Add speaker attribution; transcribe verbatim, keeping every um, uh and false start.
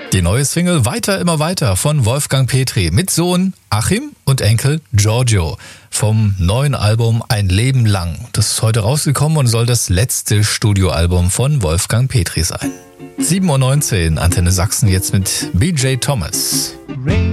Speaker 1: Die neue Single Weiter, immer weiter von Wolfgang Petri mit Sohn Achim und Enkel Giorgio vom neuen Album Ein Leben lang. Das ist heute rausgekommen und soll das letzte Studioalbum von Wolfgang Petri sein. sieben Uhr neunzehn, Antenne Sachsen jetzt mit B J Thomas.